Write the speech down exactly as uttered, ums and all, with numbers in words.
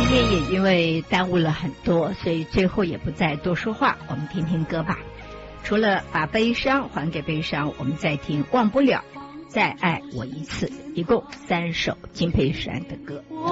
天也因为耽误了很多，所以最后也不再多说话，我们听听歌吧。除了把悲伤还给悲伤，我们再听忘不了，再爱我一次，一共三首金佩珊的歌。